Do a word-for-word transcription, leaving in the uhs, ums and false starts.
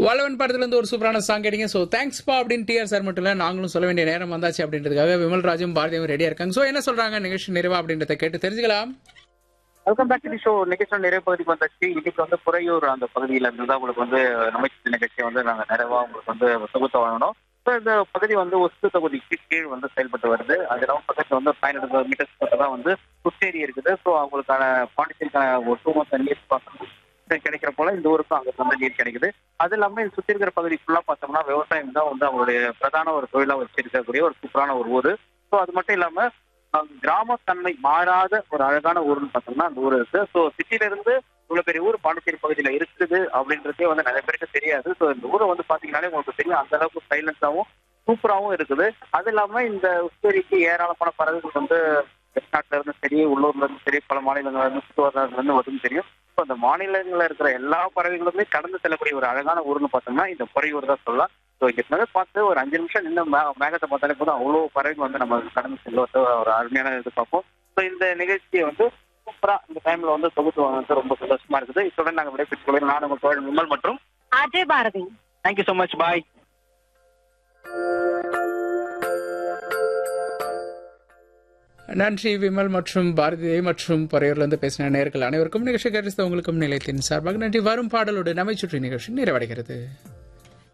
வளவன் படத்துல இருந்து ஒரு சூப்பரான சாங் கேட்டீங்க. ஸோ தேங்க்ஸ் பா அப்படின்னு டிஆர் சார் மட்டும் இல்லை, நாங்களும் சொல்ல வேண்டிய நேரம் வந்தாச்சு அப்படின்றதுக்காக விமல்ராஜும் பாரதியும் ரெடியா இருக்காங்க. ஸோ என்ன சொல்றாங்க நிகழ்ச்சி நிறைவா அப்படின்றத கேட்டு தெரிஞ்சுக்கலாம். Welcome back to show. நிகழ்ச்சியோட நிறைய பகுதிக்கு வந்தாச்சு. இன்னைக்கு வந்து புறையூர் அந்த பகுதியில இருந்து தான் உங்களுக்கு வந்து நமைச்சு நிகழ்ச்சியை வந்து நாங்கள் நிறைவா உங்களுக்கு வந்து தொகுத்து வாங்கணும். ஸோ இந்த பகுதி வந்து ஒசு தொகுதிக்கு கீழ் வந்து செயல்பட்டு வருது. அது இல்லாமல் பக்கத்தில் வந்து பதினெட்டு மீட்டர்ஸ் பக்கம் தான் வந்து குச்சேரி இருக்குது. ஸோ அவங்களுக்கான பாண்டிச்சேரிக்கான ஒட்டுமொத்த நீர் பாசனம் கிடைக்கிற போல இந்த ஊருக்கும் அங்கே வந்து நீர் கிடைக்குது. அது இல்லாமல் இந்த சுற்றி இருக்கிற பகுதி ஃபுல்லாக பார்த்தோம்னா விவசாயம் தான் வந்து அவங்களுடைய பிரதான ஒரு தொழிலாக வச்சிருக்கக்கூடிய ஒரு சூப்பரான ஒரு ஊர். ஸோ அது மட்டும் இல்லாமல் கிராமத்தன்மை மாறாத ஒரு அழகான ஊர்னு பார்த்தோம்னா அந்த ஊர் இருக்கு. ஸோ சிட்டில இருந்து இவ்வளவு பெரிய ஊர் பாண்டிச்சேரி பகுதியில இருக்குது அப்படின்றதே வந்து நிறைய பேருக்கு தெரியாது. ஸோ இந்த ஊரை வந்து பாத்தீங்கன்னாலே உங்களுக்கு தெரியும், அந்த அளவுக்கு சைலன்ஸாவும் சூப்பராகவும் இருக்குது. அது இல்லாம இந்த உச்சேரிக்கு ஏராளமான பறவைகள் வந்து வெளிநாட்டுல இருந்து சரி, உள்ளூர்ல இருந்து சரி, பல மாநிலங்கள்ல இருந்து சுற்றுவட்டாரத்துல இருந்து வரும்னு தெரியும். ஸோ அந்த மாநிலங்கள்ல இருக்கிற எல்லா பறவைகளுமே கடந்து செல்லக்கூடிய ஒரு அழகான ஊர்னு பார்த்தோம்னா இந்த பொறையூர் தான் சொல்லலாம். ஸோ இங்க பார்த்து ஒரு அஞ்சு நிமிஷம் நின்று மேகத்தை பார்த்தாலே போதும் அவ்வளோ பறவைகள் வந்து நம்ம கடந்து செல்வது ஒரு அருமையான இது பார்ப்போம். ஸோ இந்த நிகழ்ச்சியை வந்து சூப்பரா இந்த டைம்ல வந்து தொகுத்து வாங்க ரொம்ப சந்தோஷமா இருக்குது. இத்துடன் நாங்கள் விடைபெற்றுக் கொள்கிறோம். நான் உங்கள் தோழன் விமல் மற்றும் Ajay Bharathi. Thank you so much. பாய். நன்றி விமல் மற்றும் பாரதி மற்றும் பொறையூர்ல இருந்து பேசின நேயர்கள் அனைவருக்கும் நிகழ்ச்சி கருத்து உங்களுக்கும் நிலையத்தின் சார்பாக நன்றி. வரும் பாடலோடு நம்மை சுற்றி நிகழ்ச்சி நிறைவடைகிறது.